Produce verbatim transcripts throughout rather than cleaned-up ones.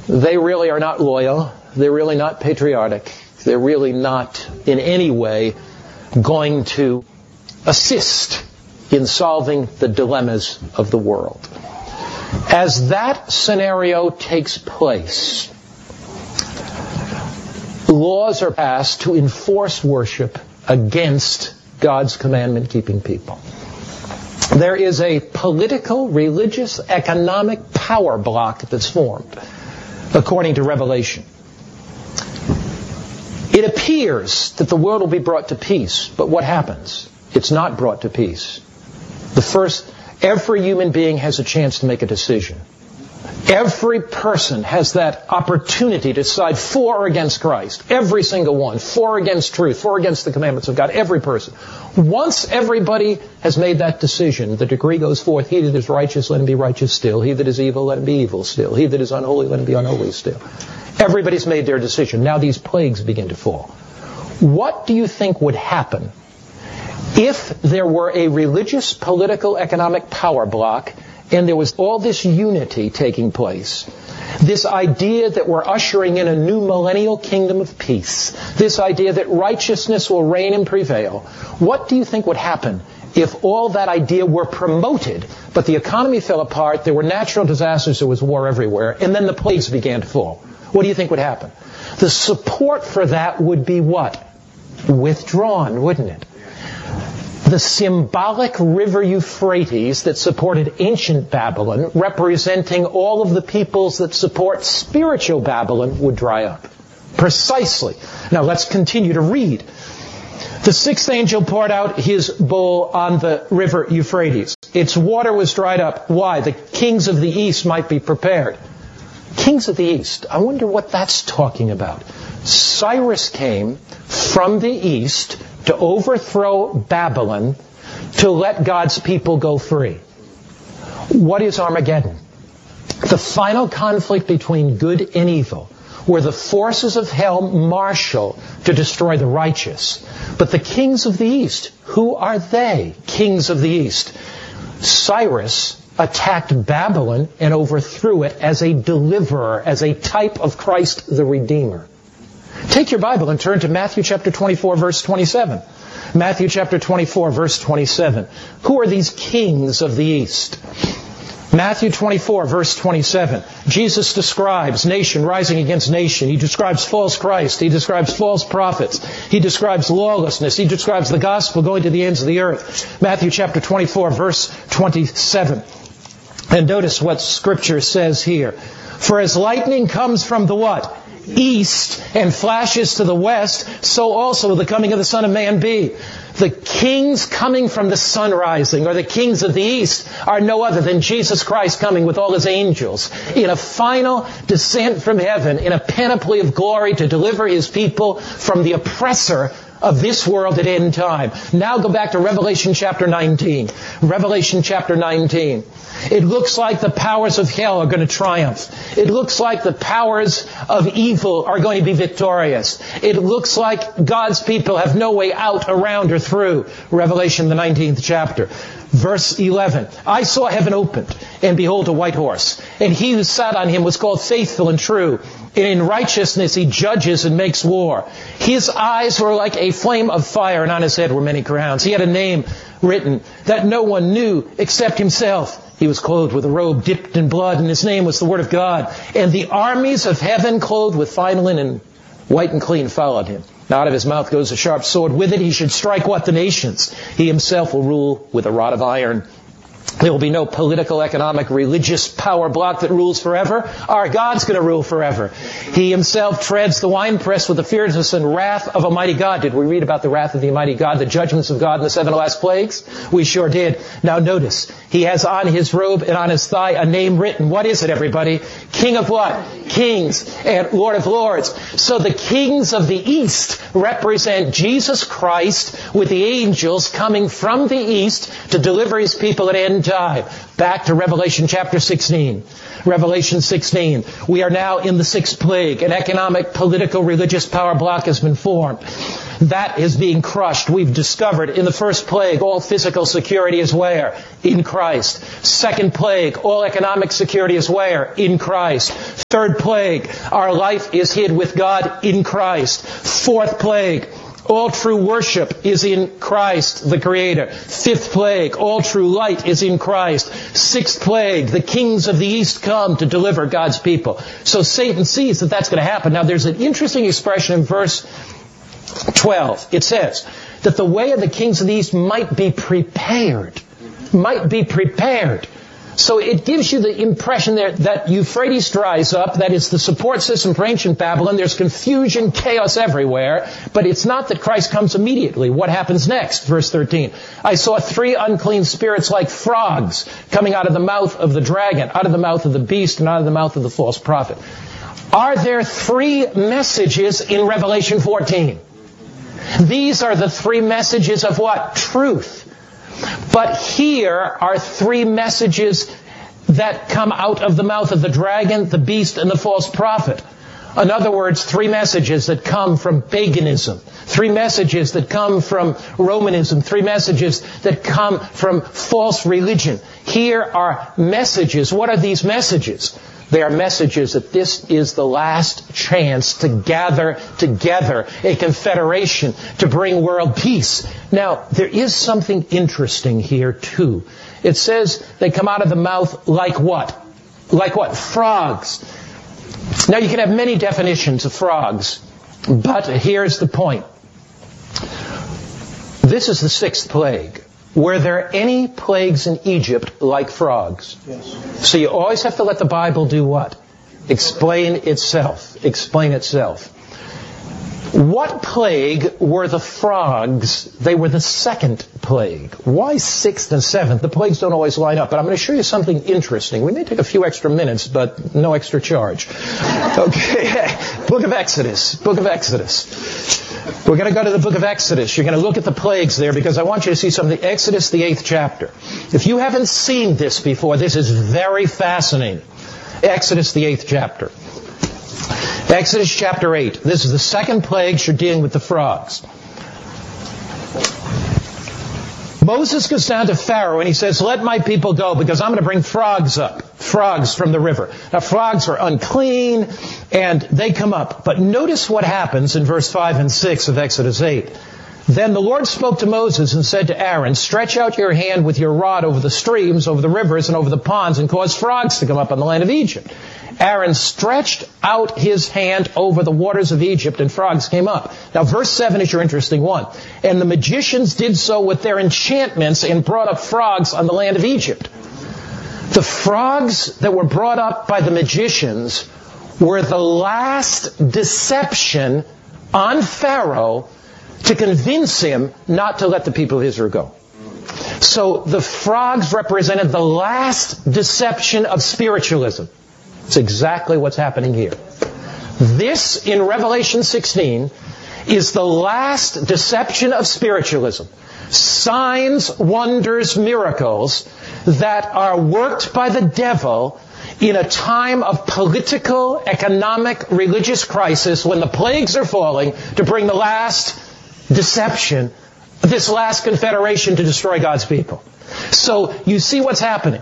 They really are not loyal. They're really not patriotic. They're really not in any way going to assist in solving the dilemmas of the world. As that scenario takes place, laws are passed to enforce worship against God's commandment-keeping people. There is a political, religious, economic power block that's formed, according to Revelation. It appears that the world will be brought to peace, but what happens? It's not brought to peace. The first, every human being has a chance to make a decision. Every person has that opportunity to decide for or against Christ. Every single one. For or against truth. For or against the commandments of God. Every person. Once everybody has made that decision, the decree goes forth, he that is righteous, let him be righteous still. He that is evil, let him be evil still. He that is unholy, let him be unholy still. Everybody's made their decision. Now these plagues begin to fall. What do you think would happen if there were a religious, political, economic power block and there was all this unity taking place? This idea that we're ushering in a new millennial kingdom of peace. This idea that righteousness will reign and prevail. What do you think would happen if all that idea were promoted, but the economy fell apart, there were natural disasters, there was war everywhere, and then the plagues began to fall? What do you think would happen? The support for that would be what? Withdrawn, wouldn't it? The symbolic river Euphrates that supported ancient Babylon, representing all of the peoples that support spiritual Babylon, would dry up. Precisely. Now let's continue to read. The sixth angel poured out his bowl on the river Euphrates. Its water was dried up. Why? The kings of the east might be prepared. Kings of the east. I wonder what that's talking about. Cyrus came from the east to overthrow Babylon, to let God's people go free. What is Armageddon? The final conflict between good and evil, where the forces of hell marshal to destroy the righteous. But the kings of the east, who are they? Kings of the east. Cyrus attacked Babylon and overthrew it as a deliverer, as a type of Christ the Redeemer. Take your Bible and turn to Matthew chapter twenty-four, verse twenty-seven. Matthew chapter twenty-four, verse twenty-seven. Who are these kings of the east? Matthew twenty-four, verse twenty-seven. Jesus describes nation rising against nation. He describes false Christ. He describes false prophets. He describes lawlessness. He describes the gospel going to the ends of the earth. Matthew chapter twenty-four, verse twenty-seven. And notice what Scripture says here. For as lightning comes from the what? East, and flashes to the west, so also will the coming of the Son of Man be. The kings coming from the sun rising, or the kings of the east, are no other than Jesus Christ coming with all his angels in a final descent from heaven, in a panoply of glory to deliver his people from the oppressor of this world at end time. Now go back to Revelation chapter nineteen. Revelation chapter nineteen. It looks like the powers of hell are going to triumph. It looks like the powers of evil are going to be victorious. It looks like God's people have no way out, around, or through. Revelation, the nineteenth chapter. Verse eleven. I saw heaven opened, and behold a white horse. And he who sat on him was called Faithful and True. And in righteousness he judges and makes war. His eyes were like a flame of fire, and on his head were many crowns. He had a name written that no one knew except himself. He was clothed with a robe dipped in blood, and his name was the Word of God. And the armies of heaven, clothed with fine linen, white and clean, followed him. Now out of his mouth goes a sharp sword. With it he should strike what? The nations. He himself will rule with a rod of iron. There will be no political, economic, religious power block that rules forever. Our God's going to rule forever. He himself treads the winepress with the fierceness and wrath of a mighty God. Did we read about the wrath of the mighty God, the judgments of God in the seven last plagues? We sure did. Now notice, he has on his robe and on his thigh a name written. What is it, everybody? King of what? Kings and Lord of Lords. So the kings of the east represent Jesus Christ with the angels coming from the east to deliver his people at end time. Back to Revelation chapter sixteen. Revelation sixteen. We are now in the sixth plague. An economic, political, religious power block has been formed. That is being crushed. We've discovered in the first plague, all physical security is where? In Christ. Second plague, all economic security is where? In Christ. Third plague, our life is hid with God in Christ. Fourth plague, all true worship is in Christ, the Creator. Fifth plague, all true light is in Christ. Sixth plague, the kings of the East come to deliver God's people. So Satan sees that that's going to happen. Now there's an interesting expression in verse twelve. It says that the way of the kings of the East might be prepared. Might be prepared. So it gives you the impression there that Euphrates dries up, that it's the support system for ancient Babylon. There's confusion, chaos everywhere. But it's not that Christ comes immediately. What happens next? Verse thirteen. I saw three unclean spirits like frogs coming out of the mouth of the dragon, out of the mouth of the beast, and out of the mouth of the false prophet. Are there three messages in Revelation fourteen? These are the three messages of what? Truth. But here are three messages that come out of the mouth of the dragon, the beast, and the false prophet. In other words, three messages that come from paganism. Three messages that come from Romanism. Three messages that come from false religion. Here are messages. What are these messages? They are messages that this is the last chance to gather together a confederation to bring world peace. Now, there is something interesting here, too. It says they come out of the mouth like what? Like what? Frogs. Now, you can have many definitions of frogs, but here's the point. This is the sixth plague. Were there any plagues in Egypt like frogs? Yes. So you always have to let the Bible do what? Explain itself. Explain itself. What plague were the frogs? They were the second plague. Why sixth and seventh? The plagues don't always line up. But I'm going to show you something interesting. We may take a few extra minutes, but no extra charge. Okay. Book of Exodus. Book of Exodus. We're going to go to the book of Exodus. You're going to look at the plagues there because I want you to see something. Exodus, the eighth chapter. If you haven't seen this before, this is very fascinating. Exodus, the eighth chapter. Exodus chapter eight. This is the second plague. You're dealing with the frogs. Moses goes down to Pharaoh and he says, let my people go because I'm going to bring frogs up. Frogs from the river. Now frogs are unclean and they come up. But notice what happens in verse five and six of Exodus eight. Then the Lord spoke to Moses and said to Aaron, stretch out your hand with your rod over the streams, over the rivers, and over the ponds, and cause frogs to come up on the land of Egypt. Aaron stretched out his hand over the waters of Egypt, and frogs came up. Now, verse seven is your interesting one. And the magicians did so with their enchantments and brought up frogs on the land of Egypt. The frogs that were brought up by the magicians were the last deception on Pharaoh to convince him not to let the people of Israel go. So the frogs represented the last deception of spiritualism. It's exactly what's happening here. This, in Revelation sixteen, is the last deception of spiritualism. Signs, wonders, miracles that are worked by the devil in a time of political, economic, religious crisis when the plagues are falling to bring the last deception, this last confederation to destroy God's people. So you see what's happening.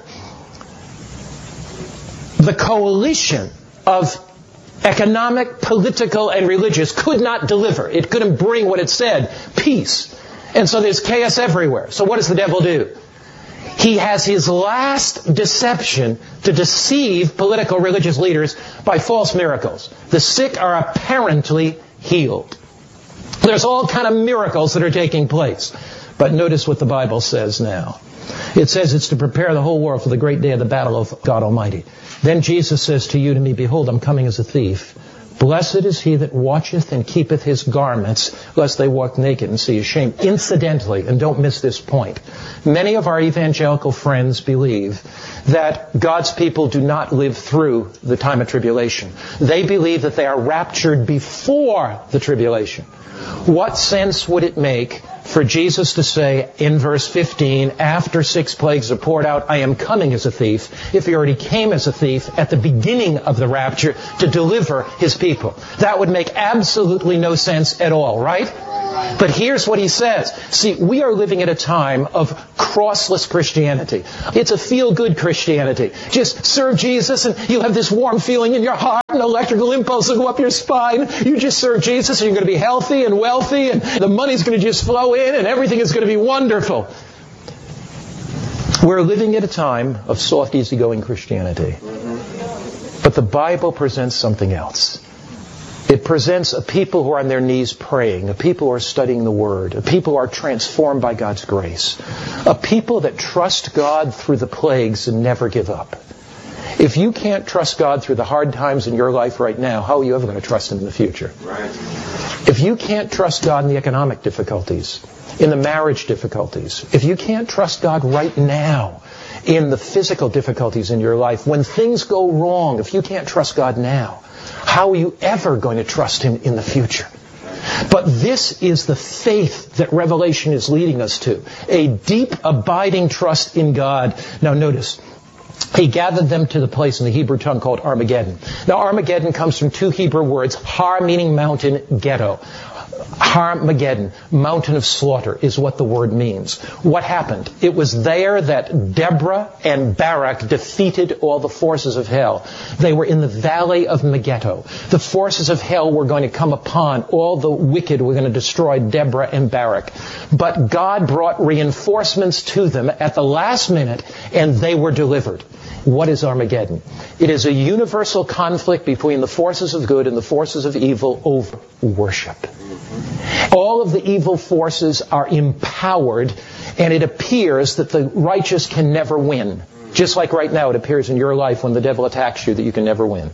The coalition of economic, political, and religious could not deliver. It couldn't bring what it said, peace. And so there's chaos everywhere. So what does the devil do? He has his last deception to deceive political, religious leaders by false miracles. The sick are apparently healed. There's all kind of miracles that are taking place. But notice what the Bible says now. It says it's to prepare the whole world for the great day of the battle of God Almighty. Then Jesus says to you, to me, behold, I'm coming as a thief. Blessed is he that watcheth and keepeth his garments, lest they walk naked and see his shame. Incidentally, and don't miss this point, many of our evangelical friends believe that God's people do not live through the time of tribulation. They believe that they are raptured before the tribulation. What sense would it make for Jesus to say in verse fifteen, after six plagues are poured out, I am coming as a thief, if he already came as a thief at the beginning of the rapture to deliver his people. That would make absolutely no sense at all, right? But here's what he says. See, we are living at a time of crossless Christianity. It's a feel-good Christianity. Just serve Jesus and you'll have this warm feeling in your heart, an electrical impulse will go up your spine. You just serve Jesus and you're going to be healthy and wealthy and the money's going to just flow in and everything is going to be wonderful. We're living at a time of soft, easygoing Christianity. But the Bible presents something else. It presents a people who are on their knees praying, a people who are studying the Word, a people who are transformed by God's grace, a people that trust God through the plagues and never give up. If you can't trust God through the hard times in your life right now, how are you ever going to trust Him in the future? Right. If you can't trust God in the economic difficulties, in the marriage difficulties, if you can't trust God right now in the physical difficulties in your life, when things go wrong, if you can't trust God now, how are you ever going to trust Him in the future? But this is the faith that Revelation is leading us to. A deep, abiding trust in God. Now notice, He gathered them to the place in the Hebrew tongue called Armageddon. Now Armageddon comes from two Hebrew words, Har meaning mountain, Ghetto. Armageddon, mountain of slaughter, is what the word means. What happened? It was there that Deborah and Barak defeated all the forces of hell. They were in the valley of Megiddo. The forces of hell were going to come upon all the wicked, were going to destroy Deborah and Barak. But God brought reinforcements to them at the last minute, and they were delivered. What is Armageddon? It is a universal conflict between the forces of good and the forces of evil over worship. All of the evil forces are empowered, and it appears that the righteous can never win. Just like right now it appears in your life when the devil attacks you that you can never win.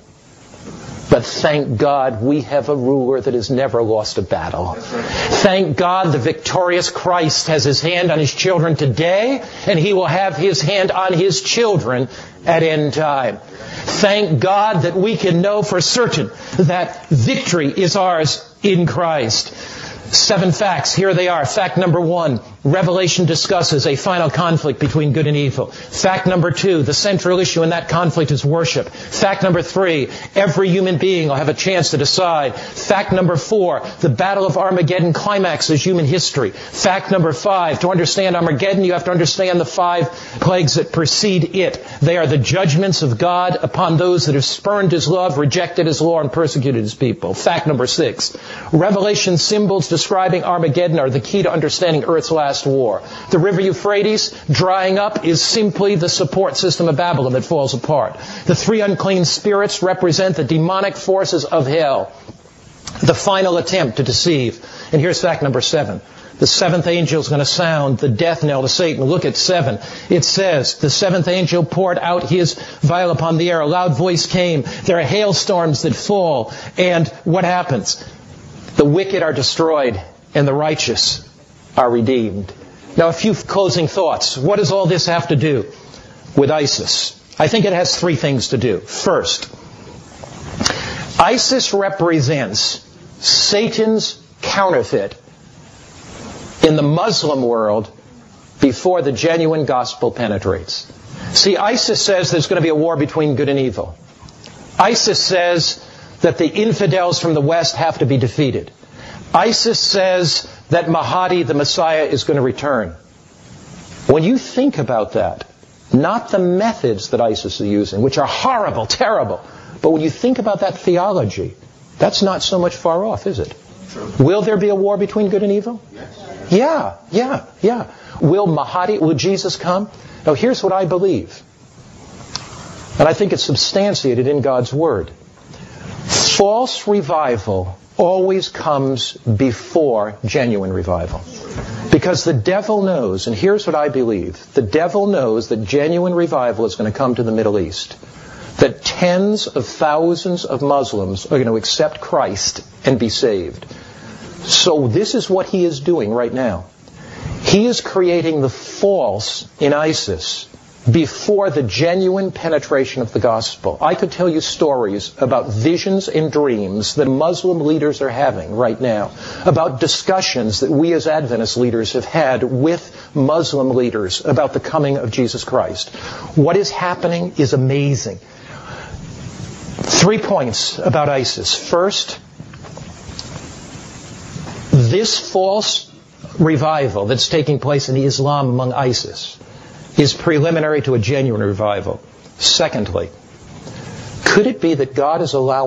But thank God we have a ruler that has never lost a battle. Thank God the victorious Christ has His hand on His children today, and He will have His hand on His children at end time. Thank God that we can know for certain that victory is ours in Christ. Seven facts. Here they are. Fact number one, Revelation discusses a final conflict between good and evil. Fact number two, the central issue in that conflict is worship. Fact number three, every human being will have a chance to decide. Fact number four, the Battle of Armageddon climaxes human history. Fact number five, to understand Armageddon, you have to understand the five plagues that precede it. They are the judgments of God upon those that have spurned His love, rejected His law, and persecuted His people. Fact number six, Revelation symbols describing Armageddon are the key to understanding Earth's last war. The river Euphrates drying up is simply the support system of Babylon that falls apart. The three unclean spirits represent the demonic forces of hell. The final attempt to deceive. And here's fact number seven. The seventh angel is going to sound the death knell to Satan. Look at seven. It says, the seventh angel poured out his vial upon the air. A loud voice came. There are hailstorms that fall. And what happens? The wicked are destroyed and the righteous are redeemed. Now, a few closing thoughts. What does all this have to do with ISIS? I think it has three things to do. First, ISIS represents Satan's counterfeit in the Muslim world before the genuine gospel penetrates. See, ISIS says there's going to be a war between good and evil. ISIS says that the infidels from the West have to be defeated. ISIS says that Mahdi, the Messiah, is going to return. When you think about that, not the methods that ISIS is using, which are horrible, terrible, but when you think about that theology, that's not so much far off, is it? True. Will there be a war between good and evil? Yes. Yeah, yeah, yeah. Will Mahdi, will Jesus come? Now here's what I believe. And I think it's substantiated in God's Word. False revival always comes before genuine revival. Because the devil knows, and here's what I believe, the devil knows that genuine revival is going to come to the Middle East. That tens of thousands of Muslims are going to accept Christ and be saved. So this is what he is doing right now. He is creating the false in ISIS before the genuine penetration of the gospel. I could tell you stories about visions and dreams that Muslim leaders are having right now, about discussions that we as Adventist leaders have had with Muslim leaders about the coming of Jesus Christ. What is happening is amazing. Three points about ISIS. First, this false revival that's taking place in Islam among ISIS is preliminary to a genuine revival. Secondly, could it be that God is allowing